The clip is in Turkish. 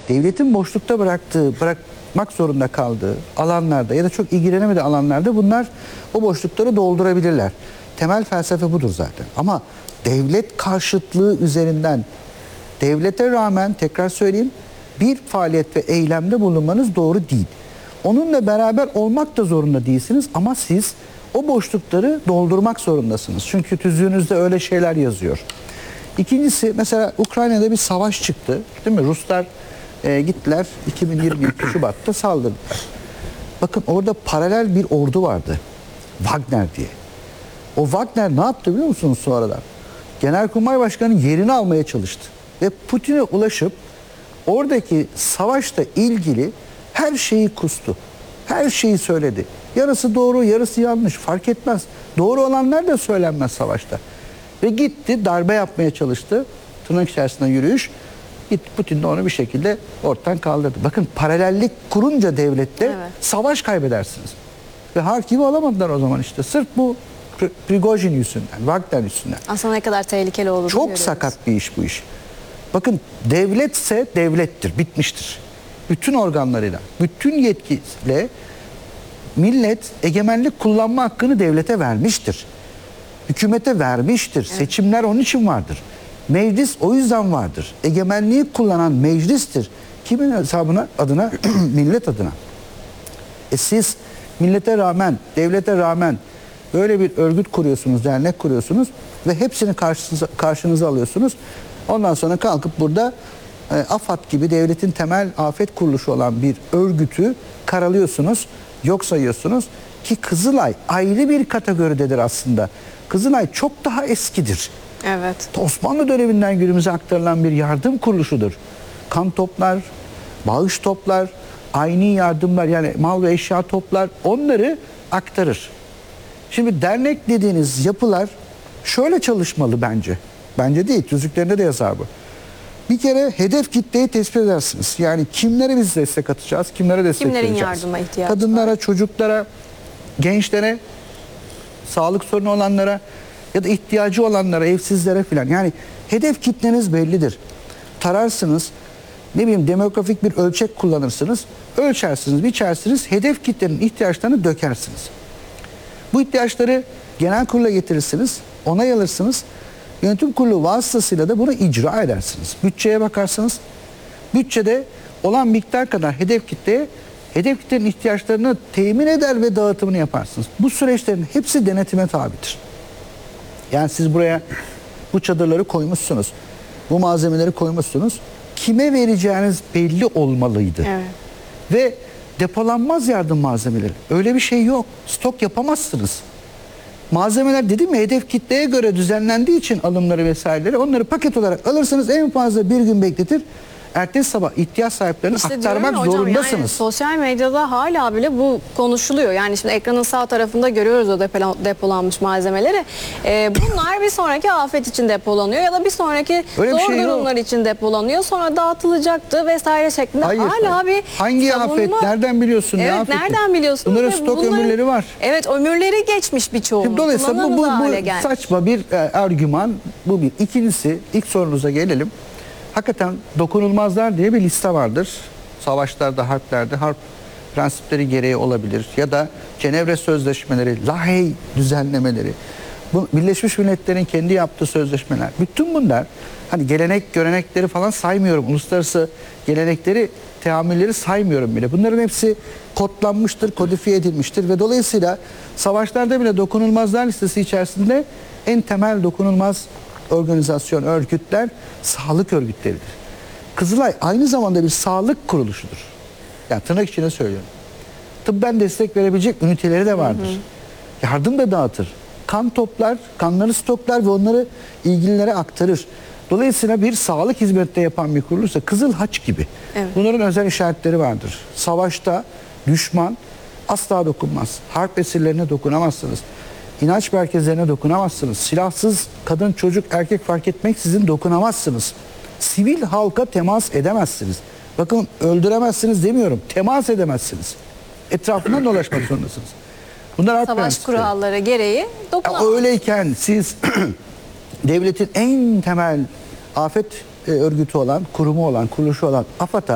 devletin boşlukta bırakmak zorunda kaldığı alanlarda ya da çok ilgilenemediği alanlarda bunlar o boşlukları doldurabilirler. Temel felsefe budur zaten. Ama devlet karşıtlığı üzerinden devlete rağmen, tekrar söyleyeyim, bir faaliyet ve eylemde bulunmanız doğru değil. Onunla beraber olmak da zorunda değilsiniz ama siz o boşlukları doldurmak zorundasınız. Çünkü tüzüğünüzde öyle şeyler yazıyor. İkincisi, mesela Ukrayna'da bir savaş çıktı, değil mi? Ruslar gittiler 2022 Şubat'ta saldırdılar. Bakın orada paralel bir ordu vardı. Wagner diye. O Wagner ne yaptı biliyor musunuz sonradan? Genelkurmay Başkanı'nın yerini almaya çalıştı. Ve Putin'e ulaşıp oradaki savaşla ilgili her şeyi kustu. Her şeyi söyledi. Yarısı doğru, yarısı yanlış, fark etmez. Doğru olanlar da söylenmez savaşta. Ve gitti darbe yapmaya çalıştı. Tırnak içerisinde yürüyüş. Gitti, Putin de onu bir şekilde ortadan kaldırdı. Bakın, paralellik kurunca devlette savaş kaybedersiniz. Ve Harkiv'i alamadılar o zaman işte. Sırf bu Prigojin yüzünden, Wagner yüzünden. Aslında ne kadar tehlikeli olduğunu çok görüyoruz. sakat bir iş bu iş. Bakın, devletse devlettir, bitmiştir. Bütün organlarıyla, bütün yetkisiyle millet egemenlik kullanma hakkını devlete vermiştir. Hükümete vermiştir. Evet. Seçimler onun için vardır. Meclis o yüzden vardır. Egemenliği kullanan meclistir. Kimin hesabına? Adına? Millet adına. Siz millete rağmen, devlete rağmen böyle bir örgüt kuruyorsunuz, dernek kuruyorsunuz ve hepsini karşınıza alıyorsunuz. Ondan sonra kalkıp burada AFAD gibi devletin temel afet kuruluşu olan bir örgütü karalıyorsunuz, yok sayıyorsunuz ki Kızılay ayrı bir kategoridedir aslında. Kızılay çok daha eskidir. Evet. Osmanlı döneminden günümüze aktarılan bir yardım kuruluşudur. Kan toplar, bağış toplar, ayni yardımlar, yani mal ve eşya toplar, onları aktarır. Şimdi dernek dediğiniz yapılar şöyle çalışmalı bence. Bence değil, tüzüklerinde de yazar bu. Bir kere hedef kitleyi tespit edersiniz. Yani kimlere biz destek atacağız, kimlere destek Kimlerin vereceğiz? yardıma ihtiyacı Kadınlara, var? çocuklara, gençlere, sağlık sorunu olanlara ya da ihtiyacı olanlara, evsizlere filan. Yani hedef kitleniz bellidir. Tararsınız, ne bileyim, demografik bir ölçek kullanırsınız, ölçersiniz, biçersiniz, hedef kitlenin ihtiyaçlarını dökersiniz. Bu ihtiyaçları genel kurula getirirsiniz, onay alırsınız. Yönetim kurulu vasıtasıyla da bunu icra edersiniz. Bütçeye bakarsınız. Bütçede olan miktar kadar hedef kitlenin ihtiyaçlarını temin eder ve dağıtımını yaparsınız. Bu süreçlerin hepsi denetime tabidir. Yani siz buraya bu çadırları koymuşsunuz. Bu malzemeleri koymuşsunuz. Kime vereceğiniz belli olmalıydı. Evet. Ve depolanmaz yardım malzemeleri. Öyle bir şey yok. Stok yapamazsınız. Malzemeler, dedim ya, hedef kitleye göre düzenlendiği için alımları vesaireleri, onları paket olarak alırsınız, en fazla bir gün bekletir. Ertesi sabah ihtiyaç sahiplerine aktarmak hocam, zorundasınız. Yani sosyal medyada hala bile bu konuşuluyor. Yani şimdi ekranın sağ tarafında görüyoruz o depolanmış malzemeleri. Bunlar bir sonraki afet için depolanıyor ya da bir sonraki zor durumlar için depolanıyor. Sonra dağıtılacaktı vesaire şeklinde. Hayır, hala bir hangi afet? Nereden biliyorsun? Evet, nereden biliyorsun? Bunların stok ömürleri var. Evet, ömürleri geçmiş birçoğunun. Dolayısıyla bu saçma bir argüman. Bu bir. İkincisi, ilk sorunuza gelelim. Hakikaten dokunulmazlar diye bir liste vardır. Savaşlarda, harplerde, harp prensipleri gereği olabilir. Ya da Cenevre Sözleşmeleri, Lahey düzenlemeleri, bu Birleşmiş Milletler'in kendi yaptığı sözleşmeler. Bütün bunlar, hani gelenek, görenekleri falan saymıyorum. Uluslararası gelenekleri, teamülleri saymıyorum bile. Bunların hepsi kodlanmıştır, kodifiye edilmiştir ve dolayısıyla savaşlarda bile dokunulmazlar listesi içerisinde en temel dokunulmaz organizasyon, örgütler sağlık örgütleridir. Kızılay aynı zamanda bir sağlık kuruluşudur. Yani tırnak içine söylüyorum. Tıbben destek verebilecek üniteleri de vardır. Yardım da dağıtır. Kan toplar, kanları stoklar ve onları ilgililere aktarır. Dolayısıyla bir sağlık hizmette yapan bir kuruluşsa Kızıl Haç gibi. Evet. Bunların özel işaretleri vardır. Savaşta düşman asla dokunmaz. Harp esirlerine dokunamazsınız. İnanç merkezlerine dokunamazsınız. Silahsız kadın, çocuk, erkek fark etmeksizin dokunamazsınız. Sivil halka temas edemezsiniz. Bakın, öldüremezsiniz demiyorum. Temas edemezsiniz. Etrafından dolaşmak zorundasınız. Bunlar savaş kuralları gereği dokunamaz. Öyleyken siz devletin en temel afet örgütü olan, kurumu olan, kuruluşu olan AFAD'a